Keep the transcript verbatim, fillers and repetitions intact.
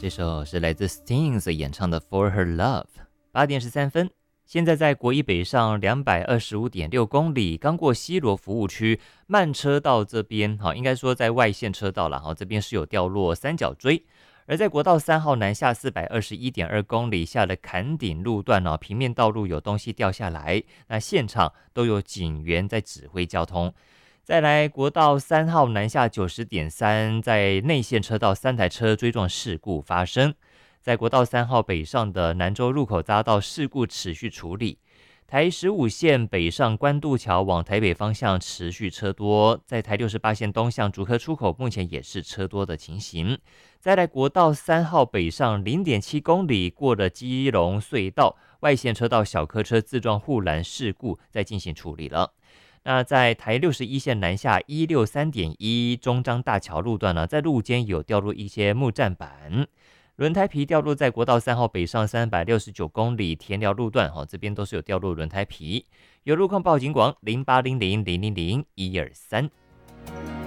这首是来自 Sting 所演唱的 For Her Love。 八点十三分，现在在国一北上两百二十五点六公里，刚过西螺服务区慢车道这边，应该说在外线车道了，这边是有掉落三角锥。而在国道三号南下四百二十一点二公里下的坎顶路段，平面道路有东西掉下来，那现场都有警员在指挥交通。再来国道三号南下九十点三，在内线车道三台车追撞事故发生。在国道三号北上的南州入口匝道事故持续处理。台十五线北上关渡桥往台北方向持续车多，在台六十八线东向竹科出口目前也是车多的情形。再来国道三号北上 零点七公里，过了基隆隧道，外线车道小客车自撞护栏事故在进行处理了。那在台六十一线南下一六三点一中彰大桥路段呢，在路肩有掉落一些木栈板。轮胎皮掉落在国道三号北上三百六十九公里田寮路段，这边都是有掉落轮胎皮。有路况报警广零八零零零零零一二三。